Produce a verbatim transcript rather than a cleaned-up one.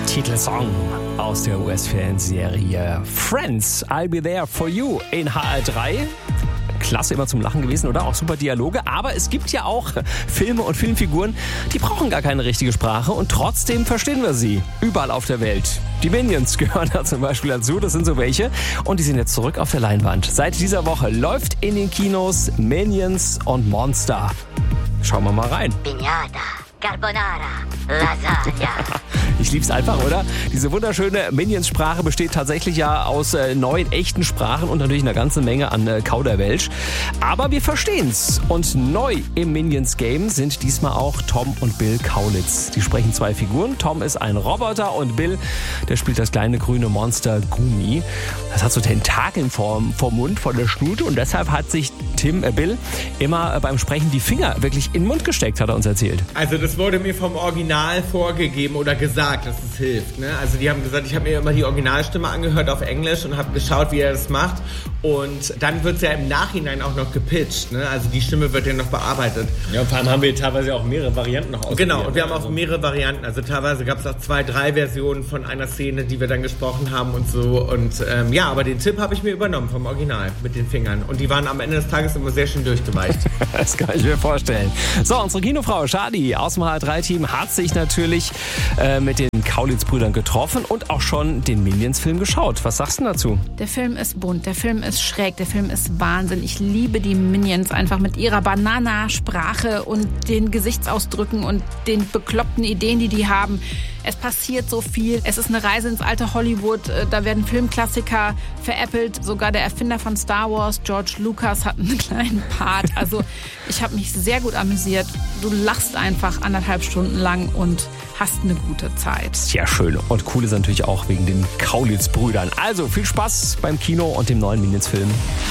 Titelsong aus der U S-Fernsehserie Friends, I'll Be There For You in H R drei. Klasse, immer zum Lachen gewesen, oder? Auch super Dialoge. Aber es gibt ja auch Filme und Filmfiguren, die brauchen gar keine richtige Sprache und trotzdem verstehen wir sie. Überall auf der Welt. Die Minions gehören da zum Beispiel dazu, das sind so welche. Und die sind jetzt zurück auf der Leinwand. Seit dieser Woche läuft in den Kinos Minions und Monster. Schauen wir mal rein. Piñata, Carbonara, Lasagna. Ich lieb's einfach, oder? Diese wunderschöne Minions-Sprache besteht tatsächlich ja aus äh, neun echten Sprachen und natürlich einer ganzen Menge an äh, Kauderwelsch. Aber wir verstehen's. Und neu im Minions-Game sind diesmal auch Tom und Bill Kaulitz. Die sprechen zwei Figuren. Tom ist ein Roboter und Bill, der spielt das kleine grüne Monster Gumi. Das hat so Tentakeln vorm, vorm Mund, vor der Schnute und deshalb hat sich Tim, äh, Bill immer äh, beim Sprechen die Finger wirklich in den Mund gesteckt, hat er uns erzählt. Also das wurde mir vom Original vorgegeben oder gesagt, dass es hilft. Ne? Also die haben gesagt, ich habe mir immer die Originalstimme angehört auf Englisch und habe geschaut, wie er das macht. Und dann wird es ja im Nachhinein auch noch gepitcht. Ne? Also die Stimme wird ja noch bearbeitet. Ja, und vor allem haben wir teilweise auch mehrere Varianten noch ausprobiert. Genau, und wir haben auch mehrere Varianten. Also teilweise gab es auch zwei, drei Versionen von einer Szene, die wir dann gesprochen haben und so. Und ähm, ja, aber den Tipp habe ich mir übernommen vom Original mit den Fingern. Und die waren am Ende des Tages immer sehr schön durchgeweicht. Das kann ich mir vorstellen. So, unsere Kinofrau Shadi aus dem H R drei Team hat sich natürlich äh, mit den Kaulitz-Brüdern getroffen und auch schon den Minions-Film geschaut. Was sagst du dazu? Der Film ist bunt, der Film ist schräg, der Film ist Wahnsinn. Ich liebe die Minions einfach mit ihrer Banana-Sprache und den Gesichtsausdrücken und den bekloppten Ideen, die die haben. Es passiert so viel. Es ist eine Reise ins alte Hollywood. Da werden Filmklassiker veräppelt. Sogar der Erfinder von Star Wars, George Lucas, hat einen kleinen Part. Also ich habe mich sehr gut amüsiert. Du lachst einfach anderthalb Stunden lang und hast eine gute Zeit. Ja, schön. Und cool ist natürlich auch wegen den Kaulitz-Brüdern. Also viel Spaß beim Kino und dem neuen Minions-Film.